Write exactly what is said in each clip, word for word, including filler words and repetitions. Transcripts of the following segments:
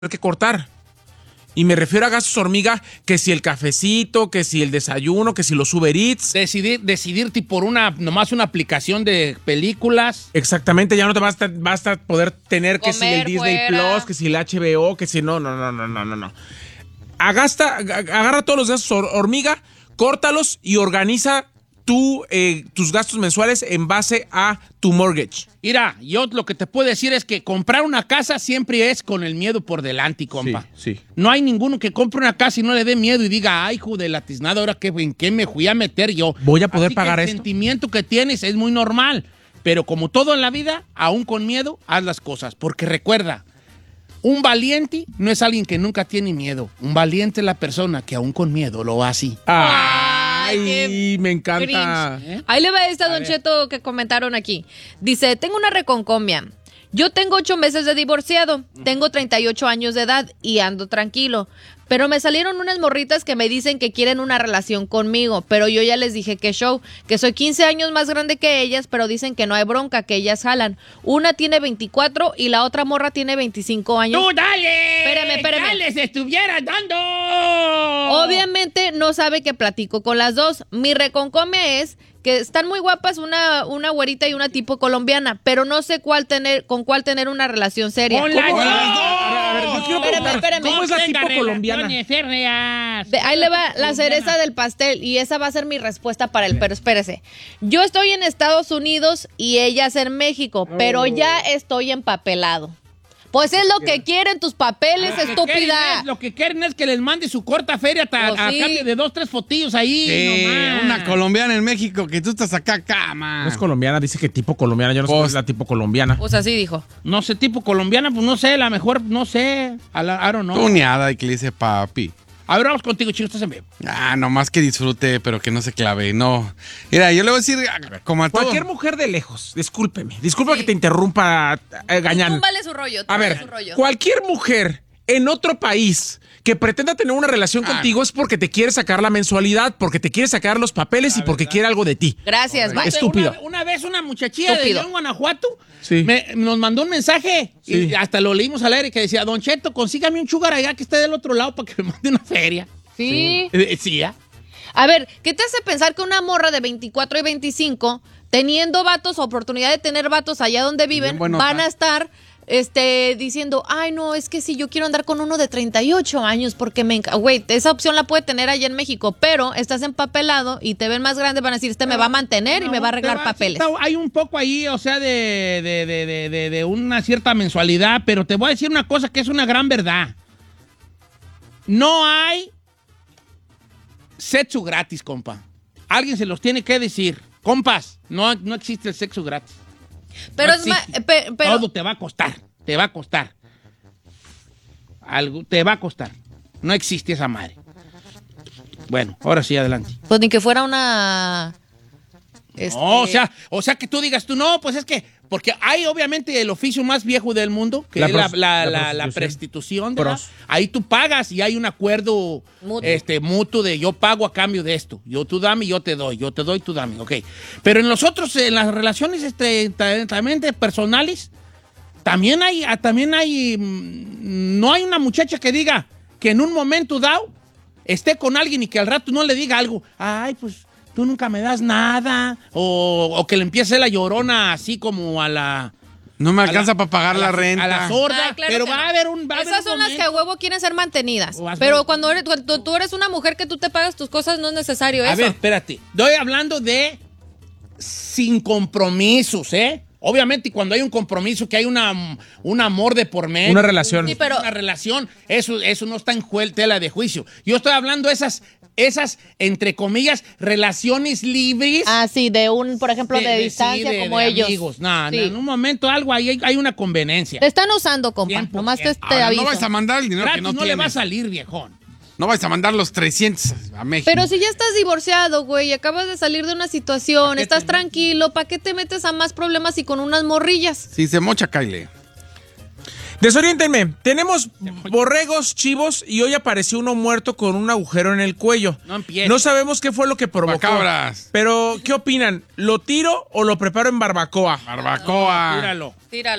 que cortar. Y me refiero a gastos hormiga, que si el cafecito, que si el desayuno, que si los Uber Eats. Decidir, decidirte por una, nomás una aplicación de películas. Exactamente, ya no te basta, basta poder tener que Comer si el Disney fuera. Plus, que si el H B O, que si no, no, no, no, no, no, no. Agasta, agarra todos los gastos hormiga, córtalos y organiza tú, eh, tus gastos mensuales en base a tu mortgage. Mira, yo lo que te puedo decir es que comprar una casa siempre es con el miedo por delante, compa. Sí, sí. No hay ninguno que compre una casa y no le dé miedo y diga, ay, hijo de la tiznada, ahora que, en qué me fui a meter yo. ¿Voy a poder Así pagar que el esto? sentimiento que tienes es muy normal, pero como todo en la vida, aún con miedo, haz las cosas. Porque recuerda, un valiente no es alguien que nunca tiene miedo. Un valiente es la persona que aún con miedo lo hace. Ay, qué me encanta. cringe. ¿Eh? Ahí le va a esta, Don Cheto, que comentaron aquí. Dice, tengo una reconcomia. Yo tengo ocho meses de divorciado, tengo treinta y ocho años de edad y ando tranquilo. Pero me salieron unas morritas que me dicen que quieren una relación conmigo, pero yo ya les dije que show, que soy quince años más grande que ellas, pero dicen que no hay bronca, que ellas jalan. Una tiene veinticuatro y la otra morra tiene veinticinco años. ¡Tú dale! Espérame, espérame. ¡Ya les estuvieras dando! Obviamente no sabe que platico con las dos. Mi reconcomia es que están muy guapas, una, una güerita y una tipo colombiana, pero no sé cuál tener, con cuál tener una relación seria. ¡Con las ¿Cómo? dos! A ver, yo quiero Espérame, preguntar, espérame. ¿cómo es la Tenga tipo colombiana? relaciones férreas. Ve, ahí le va la cereza del pastel y esa va a ser mi respuesta para él, pero espérese. Yo estoy en Estados Unidos y ellas en México, pero ya estoy empapelado. Pues es lo que quieren tus papeles, Lo que quieren estúpida. es- Lo que quieren es que les mande su corta feria ta- Pues a sí. cambio de dos, tres fotillos ahí. Sí, nomás. una colombiana en México, que tú estás acá, cama. No es colombiana, dice que tipo colombiana. Yo no sé cuál es la tipo colombiana. Pues así dijo. No sé, tipo colombiana, pues no sé, la mejor, no sé. A la, I don't know. Tuneada y que le dice papi. A ver, vamos contigo, chicos, estás en vivo. Ah, nomás que disfrute, pero que no se clave, no. Mira, yo le voy a decir, como a todo. Cualquier mujer de lejos, discúlpeme, disculpa que te interrumpa, eh, Gañán. Túmbale su rollo, A túmbale ver, su rollo. cualquier mujer en otro país que pretenda tener una relación Ah. contigo es porque te quiere sacar la mensualidad, porque te quiere sacar los papeles y porque quiere algo de ti. Gracias, bye. Estúpido. Una, una vez una muchachilla Estúpido. de León, Guanajuato, Sí. me- nos mandó un mensaje Sí. y hasta lo leímos al aire que decía, Don Cheto, consígame un sugar allá que esté del otro lado para que me mande una feria. Sí. Eh, Decía. A ver, ¿qué te hace pensar que una morra de veinticuatro y veinticinco, teniendo vatos, oportunidad de tener vatos allá donde viven, Bien buenota. van a estar este, diciendo, ay, no, es que sí, yo quiero andar con uno de treinta y ocho años porque me encanta. Güey, esa opción la puede tener allá en México, pero estás empapelado y te ven más grande, van a decir, este me va a mantener y me va a arreglar Te va- papeles. sí, está- hay un poco ahí, o sea, de, de, de, de, de- de una cierta mensualidad, pero te voy a decir una cosa que es una gran verdad. No hay sexo gratis, compa. Alguien se los tiene que decir. Compas, no, no existe el sexo gratis. Pero No es más, existe. pe- pero Todo te va a costar, te va a costar. Algo te va a costar. No existe esa madre. Bueno, ahora sí, adelante. pues ni que fuera una... este, No, o sea, o sea que tú digas tú, no, pues es que, porque hay obviamente el oficio más viejo del mundo, que La es la, pros- la- la la- la prostitución. prostitución. ¿verdad? Pros. Ahí tú pagas y hay un acuerdo Mutuo. este, mutuo de yo pago a cambio de esto. Yo tú dame, yo te doy, yo te doy, tú dame, ok. Pero en los otros, en las relaciones este, ta- también de personales, también hay, ah, también hay, mm, no hay una muchacha que diga que en un momento dado esté con alguien y que al rato no le diga algo, ay, pues tú nunca me das nada, o, o que le empiece la llorona así como a la... No me a alcanza la- para pagar a la, renta. A la sorda, Ah, claro pero que va no. a haber un... Va a haber Esas un son las que momento. a huevo quieren ser mantenidas. O vas- Pero cuando, eres, cuando tú eres una mujer que tú te pagas tus cosas, no es necesario A eso. ver, espérate. Estoy hablando de sin compromisos, ¿eh? Obviamente, cuando hay un compromiso, que hay una, un amor de por medio. Una relación. Sí, pero- Una relación, eso, eso no está en juel- tela de juicio. Yo estoy hablando de esas, esas, entre comillas, relaciones libres. Ah, sí, de un, por ejemplo, de, sí, distancia de- como de ellos. amigos. No, Sí. no, en un momento algo ahí hay, hay una conveniencia. Te están usando, compa. cien por Nomás te, ciento. te Ahora, aviso. no vais a mandar el dinero Gratis que no, no, le va a tienes. salir, viejón. No vais a mandar los trescientos a México. Pero si ya estás divorciado, güey, acabas de salir de una situación, qué estás te tranquilo, ¿para qué te metes a más problemas y con unas morrillas? Si se mocha, Kyle. Desoriéntenme. Tenemos borregos, chivos y hoy apareció uno muerto con un agujero en el cuello. No empieces. No sabemos qué fue lo que provocó. Chupacabras. Pero, ¿qué opinan? ¿Lo tiro o lo preparo en barbacoa? Barbacoa. Tíralo. Tíralo.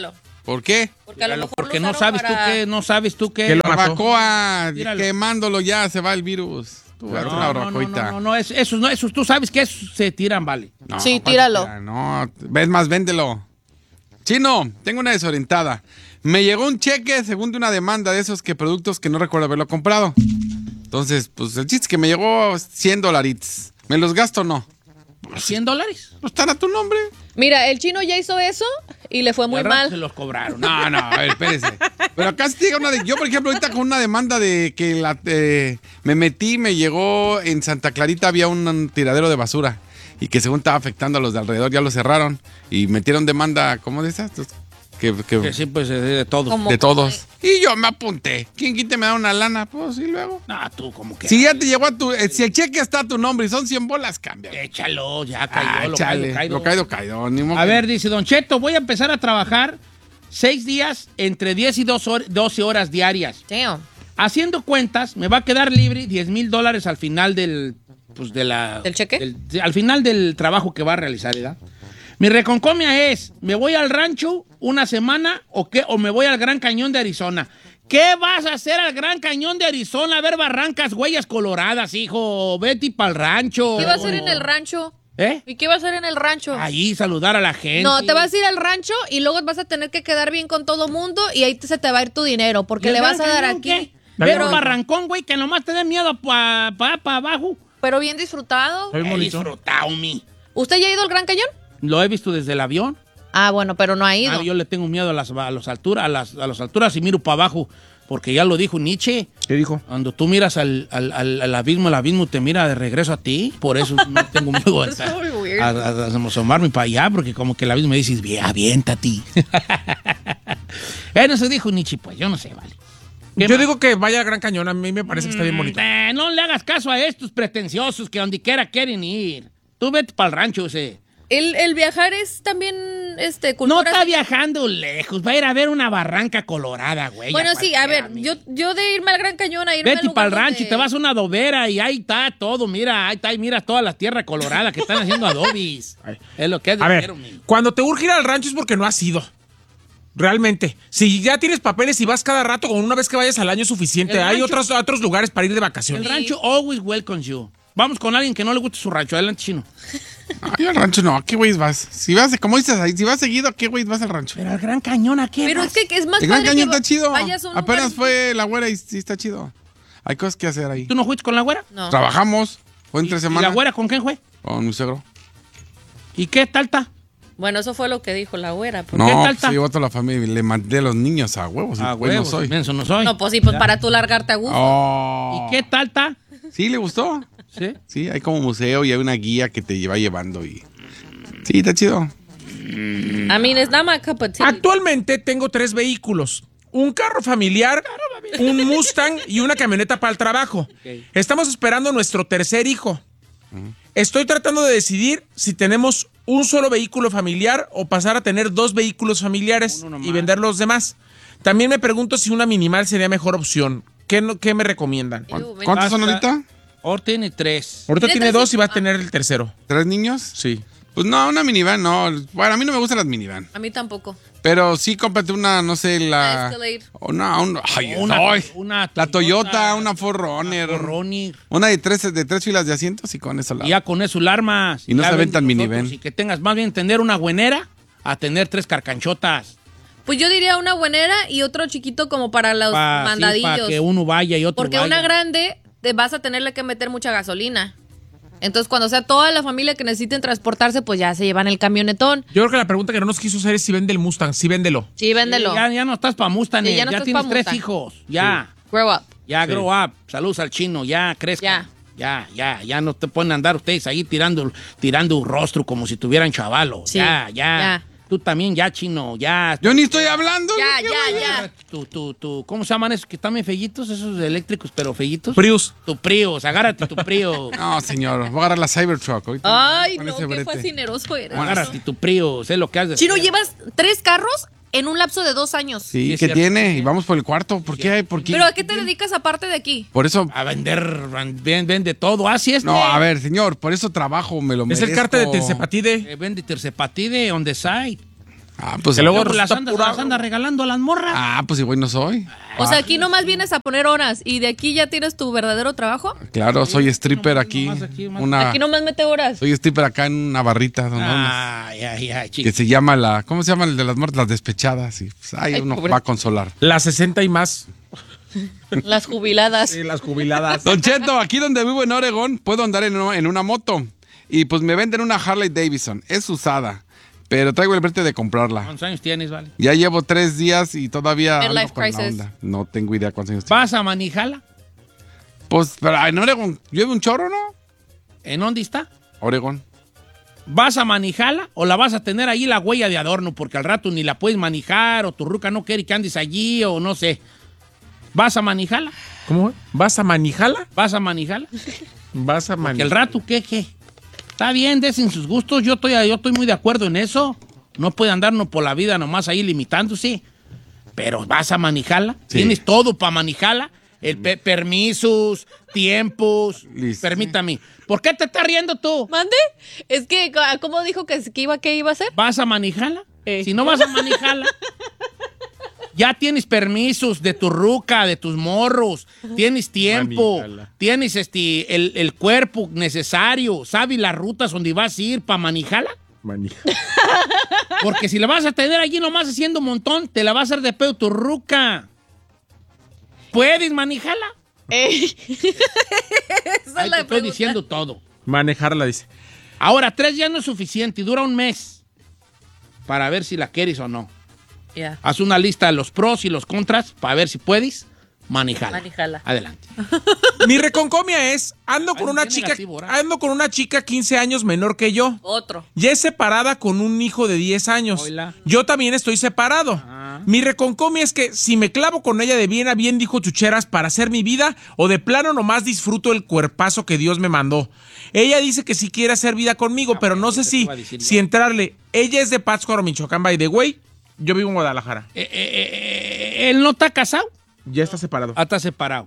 ¿Por qué? Porque a lo Míralo, mejor porque lo no usaron sabes tú para- qué, no sabes tú qué. Que lo mató. Barbacoa, Míralo. quemándolo ya se va el virus. Tú, No, hazte una no, no, barbacoita. no, no, no, es- esos no, esos tú sabes que esos se tiran, vale. No, Sí, ¿cuál tíralo. se tira? No, ves más, véndelo. Chino, tengo una desorientada. Me llegó un cheque según de una demanda de esos que productos que no recuerdo haberlo comprado. Entonces, pues el chiste es que me llegó cien dolaritos. ¿Me los gasto o no? ¿cien dólares? Pues están a tu nombre. Mira, el chino ya hizo eso y le fue muy Al rato mal. se los cobraron. No, no, a ver, espérese. Pero acá sí llega una de... Yo, por ejemplo, ahorita con una demanda de que la, eh, me metí, me llegó en Santa Clarita, había un, un tiradero de basura y que según estaba afectando a los de alrededor, ya lo cerraron y metieron demanda, ¿cómo de esas? Que, que- Que sí, pues de, de todo. Como- de todos. Y yo me apunté. ¿Quién quite me da una lana? Pues y luego. No, tú como que. Si ya te llegó a tu... eh, si el cheque está a tu nombre y son cien bolas, cambia. Échalo, ya cayó. Ah, lo chale, caído, caído. Lo caído, caído. Ni modo A que- ver, dice Don Cheto, voy a empezar a trabajar seis días entre diez y doce horas diarias. Damn. Haciendo cuentas, me va a quedar libre diez mil dólares al final del... Pues de la... ¿Del cheque? del- de- al final del trabajo que va a realizar, ¿verdad? Mi reconcomia es, ¿me voy al rancho una semana o qué? ¿O me voy al Gran Cañón de Arizona? ¿Qué vas a hacer al Gran Cañón de Arizona? A ver barrancas, huellas coloradas, hijo. Vete para el rancho. ¿Qué va a hacer en el rancho? ¿Eh? ¿Y qué va a hacer en el rancho? Ahí saludar a la gente. No, te vas a ir al rancho y luego vas a tener que quedar bien con todo mundo y ahí te- se te va a ir tu dinero porque ¿Y le el vas a Gran dar Cañón aquí. qué? Pero- Pero barrancón, güey, que nomás te dé miedo para pa, pa abajo. Pero bien disfrutado. Está bien He bonito. disfrutado, mi. ¿Usted ya ha ido al Gran Cañón? Lo he visto desde el avión. Ah, bueno, pero no ha ido. Ah, yo le tengo miedo a las, a las alturas, a las, a las alturas y miro para abajo. Porque ya lo dijo Nietzsche. ¿Qué dijo? Cuando tú miras al, al, al, al abismo, el abismo te mira de regreso a ti. Por eso no tengo miedo a, That's so weird. a, a- a asomarme para allá, porque como que el abismo me dice, "Bien, aviéntate". Él no se dijo Nietzsche, pues yo no sé, vale. ¿Qué Yo más? digo que vaya al Gran Cañón, a mí me parece que está bien bonito. Eh, no le hagas caso a estos pretenciosos que donde quiera quieren ir. Tú vete para el rancho ese. El, el viajar es también este No cultura. está viajando lejos, va a ir a ver una barranca colorada, güey. Bueno, a sí, a ver, cualquiera, yo, yo de irme al Gran Cañón a irme al Vete lugar para el rancho donde- y te vas a una adobera y ahí está todo, mira, ahí está, ahí mira toda la tierra colorada que están haciendo adobis. Es lo que es de A ver, dinero, mi. cuando te urge ir al rancho es porque no has ido. Realmente. Si ya tienes papeles y vas cada rato, con una vez que vayas al año es suficiente. El Hay rancho- otros, otros lugares para ir de El vacaciones. rancho always welcomes you. Vamos con alguien que no le guste su rancho. Adelante, Chino. Ay, al rancho no, ¿a qué güey vas? Si vas, como dices ahí, si vas seguido, ¿a qué güey vas al rancho? Pero al Gran Cañón, ¿a qué Pero vas? es que es más El Gran padre Cañón que está chido. vayas a un Apenas lugar- fue la güera y sí está chido. Hay cosas que hacer ahí. ¿Tú no fuiste con la güera? No. Trabajamos, fue en tres ¿Y la semanas güera con quién fue? con mi suegro. ¿Y qué tal está? Bueno, eso fue lo que dijo la güera. pues. No, qué tal pues, está? se llevó a toda la familia y le mandé a los niños a huevos. Ah, y pues no huevos, soy. menso no soy. No, pues sí, pues para tú largarte a gusto. Oh. ¿Y qué tal está? Sí, le gustó. ¿Sí? Sí, hay como museo y hay una guía que te va llevando y... Sí, está chido. I mean, it's not my cup of tea. Actualmente tengo tres vehículos. Un carro familiar, un Mustang y una camioneta para el trabajo. Estamos esperando nuestro tercer hijo. Estoy tratando de decidir si tenemos un solo vehículo familiar o pasar a tener dos vehículos familiares Uno nomás. y vender los demás. También me pregunto si una minimal sería mejor opción. ¿Qué, no- qué me recomiendan? Ew, ven- ¿Cuántos son Basta. ahorita? Ahora tiene tres. Ahorita ¿Neta tiene sí? dos y va a Ah. tener el tercero. ¿Tres niños? Sí. Pues no, una minivan no. Bueno, a mí no me gustan las minivan. A mí tampoco. Pero sí cómprate una, no sé, La la... Escalade. O una, un- ay, Una- ay. una la Toyota, Toyota, una Ford Runner. Ronnie. Una de tres, de tres filas de asientos y con eso la... Y ya con eso el armas. Y no ya se ven aventan nosotros, minivan. Y que tengas más bien tener una buenera a tener tres carcanchotas. Pues yo diría una buenera y otro chiquito como para los Para mandadillos. que uno vaya y otro Porque vaya. una grande te vas a tenerle que meter mucha gasolina. Entonces, cuando sea toda la familia que necesiten transportarse, pues ya se llevan el camionetón. Yo creo que la pregunta que no nos quiso hacer es si vende el Mustang. Sí, véndelo. Sí, véndelo. Sí, ya, ya no estás pa' Mustang, Sí, ya ya, no estás tienes pa' tres Mustang. hijos. Ya, Grow up. ya, Sí. grow up. Saludos al chino, ya, crezca. Ya, ya, ya, no te pueden andar ustedes ahí tirando, tirando un rostro como si tuvieran chavalos. Sí, Ya, ya, ya. Tú también, ya, chino, ya. Yo ni estoy hablando. Ya, ¿qué ya, vaya? ya. Tu, tu, tu, ¿cómo se llaman esos que están bien fellitos? Esos eléctricos, pero fellitos. Prius. Tu Prius, agárrate tu Prius. No, señor, voy a agarrar la Cybertruck. ahorita, Ay, con no, ese qué brete. fascineroso eres. Agárrate tu Prius, es lo que has de Chino, hacer. llevas tres carros en un lapso de dos años. Sí, Sí, es ¿qué cierto. tiene? Y vamos por el cuarto. ¿Por qué? hay? ¿Por qué? ¿Pero a qué te dedicas aparte de aquí? Por eso... A vender, ven- vende todo. Así es. No, a ver, señor, por eso trabajo, me lo Es merezco. el carta de Tersepatide. Eh, vende tercepatide on the side. Ah, pues, Que luego Luego las resulta andas, pura- las andas regalando a las morras. ah, pues igual no soy. O sea, aquí nomás vienes a poner horas y de aquí ya tienes tu verdadero trabajo. Claro, soy stripper nomás- aquí. nomás aquí, más- Una, Aquí nomás mete horas. soy stripper acá en una barrita. donde vamos, Ay, ay, ay, que chico. se llama la, ¿cómo se llama el de las muertas? Las despechadas. Y pues, ahí Ay, uno pobre. va a consolar. Las sesenta y más. Las jubiladas. Sí, las jubiladas. Don Cheto, aquí donde vivo en Oregón, puedo andar en, una- en una moto. Y pues me venden una Harley Davidson. Es usada, pero traigo el brete de comprarla. ¿Cuántos años tienes, vale? Ya llevo tres días y todavía ando Midlife con la crisis. onda. No tengo idea cuántos años tengo. ¿Vas a Manijala? Pues, pero en Oregón, llueve un chorro, ¿no? ¿En dónde está? Oregón. ¿Vas a Manijala o la vas a tener ahí la huella de adorno? Porque al rato ni la puedes manejar o tu ruca no quiere que andes allí o no sé. ¿Vas a Manijala? ¿Cómo? ¿Vas a Manijala? ¿Vas a Manijala? Vas a Que el Manijala. rato, ¿qué, qué? Está bien, desen sus gustos. Yo estoy, yo estoy muy de acuerdo en eso. No puede andarnos por la vida nomás ahí limitándose. Pero vas a Manijala. Sí. Tienes todo para Manijala. El pe- permisos, tiempos. Listo. Permítame. ¿Por qué te estás riendo tú? ¿Mande? Es que, ¿cómo dijo que, que iba, que iba a hacer? ¿Vas a Manijala? Eh. Si no vas a Manijala, ya tienes permisos de tu ruca, de tus morros, tienes tiempo, Manijala. tienes este, el, el cuerpo necesario, sabes las rutas donde vas a ir para Manijala. Manijala. Porque si la vas a tener allí nomás haciendo un montón, te la va a hacer de pedo tu ruca. ¿Puedes Manijala? Ey. Esa Ahí es la te estoy pregunta. diciendo todo. Manejarla, dice. Ahora, tres días no es suficiente y dura un mes para ver si la quieres o no. Ya. Haz una lista de los pros y los contras para ver si puedes manejarla. Manejarla. Adelante. Mi reconcomia es, ando con Ay, una qué chica, negativo, ¿verdad? ando con una chica quince años menor que yo. Otro. Ya es separada con un hijo de diez años. Hola. Yo también estoy separado. Ah. Mi reconcomia es que si me clavo con ella de bien a bien, dijo Chucheras, para hacer mi vida, o de plano nomás disfruto el cuerpazo que Dios me mandó. Ella dice que sí quiere hacer vida conmigo, pero no sé ¿qué te si, iba a decir yo? si entrarle. Ella es de Pátzcuaro, Michoacán, by the way. Yo vivo en Guadalajara. Eh, eh, eh, ¿Él no está casado? Ya está separado. Ah, está separado.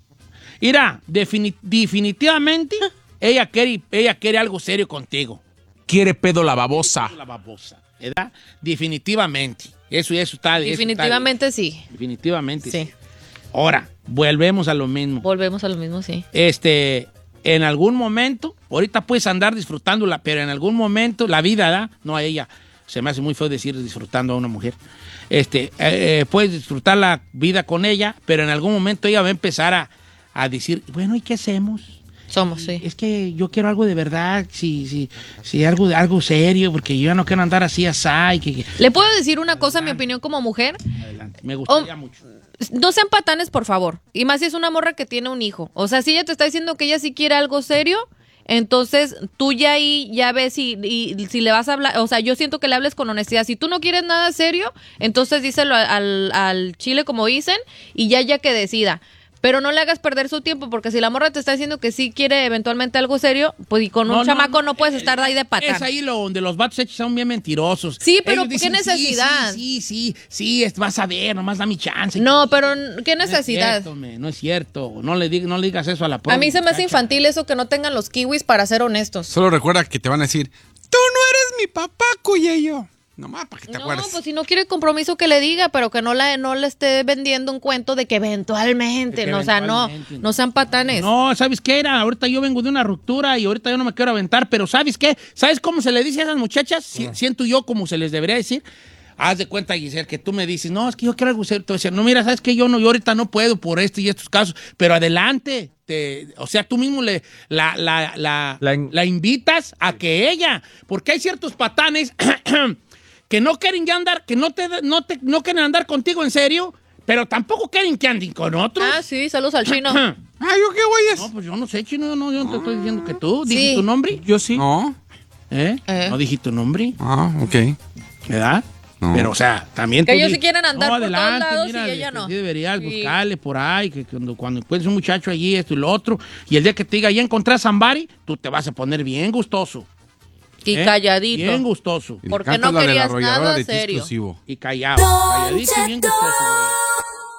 Mira, defini- definitivamente ella quiere, ella quiere algo serio contigo. Quiere pedo la babosa. La babosa, ¿verdad? Definitivamente. Eso, eso está. eso está Definitivamente sí. bien. Definitivamente. Sí. Ahora, volvemos a lo mismo. Volvemos a lo mismo, sí. Este, en algún momento, ahorita puedes andar disfrutándola, pero en algún momento, la vida, ¿verdad? No a ella. Se me hace muy feo decir disfrutando a una mujer. Este, eh, puedes disfrutar la vida con ella, pero en algún momento ella va a empezar a, a decir, bueno, ¿y qué hacemos? Somos, sí. Es que yo quiero algo de verdad, si, si, si algo, algo serio, porque yo ya no quiero andar así, así. Que, que- ¿Le puedo decir una cosa, mi opinión como mujer? Adelante. Me gustaría Oh. mucho. No sean patanes, por favor. Y más si es una morra que tiene un hijo. O sea, si ella te está diciendo que ella sí quiere algo serio, entonces tú ya ahí ya ves si, y, si le vas a hablar. O sea, yo siento que le hables con honestidad. Si tú no quieres nada serio, entonces díselo al, al chile, como dicen, y ya ya que decida. Pero no le hagas perder su tiempo, porque si la morra te está diciendo que sí quiere eventualmente algo serio, pues y con un No, no, chamaco no, no, puedes eh, estar ahí de patán. Es ahí lo, donde los vatos hechos son bien mentirosos. Sí, pero Ellos ¿qué dicen, sí, necesidad? Sí, sí, sí, sí, es- vas a ver, nomás da mi chance. No, pero ¿qué No es necesidad? cierto, me, no es cierto. No le, dig- no le digas eso a la pobre A mí se me hace muchacha. infantil eso que no tengan los kiwis, para ser honestos. Solo recuerda que te van a decir, tú no eres mi papá, Cuyello. Nomás para que te No, acuerdes. pues si no quiere compromiso que le diga, pero que no la no le esté vendiendo un cuento de que eventualmente, De que no, o sea, no, eventualmente. no sean patanes. No, ¿sabes qué era? Ahorita yo vengo de una ruptura y ahorita yo no me quiero aventar, pero ¿sabes qué? ¿Sabes cómo se le dice a esas muchachas? Si- Siento yo como se les debería decir. Haz de cuenta, Giselle, que tú me dices, no, es que yo quiero algo serio. Te voy a decir, no, mira, ¿sabes qué? Yo, no, yo ahorita no puedo por este y estos casos, pero adelante. Te, o sea, tú mismo le, la, la, la, La in- la invitas a que ella, porque hay ciertos patanes que no quieren ya andar, que no te, no te, no quieren andar contigo en serio, pero tampoco quieren que anden con otros. Ah, sí, saludos al chino. Ay, ¿yo qué güeyes? No, pues yo no sé, chino, no, yo no te estoy diciendo que tú. ¿Dije Sí. tu nombre? Yo sí. No. ¿Eh? Eh. No dije tu nombre, Ah, ok. ¿verdad? No. Pero, o sea, también Que tú ellos di- sí quieren andar por todos lados y mira, ella que no. sí deberías Sí. buscarle por ahí, que cuando, cuando encuentres un muchacho allí, esto y lo otro, y el día que te diga, ya encontré a Zambari, tú te vas a poner bien gustoso. Y ¿eh? calladito. Bien gustoso. Y me Porque encanta no la de la querías arrolladora nada de ti serio. exclusivo. Y callado. Calladito y bien gustoso.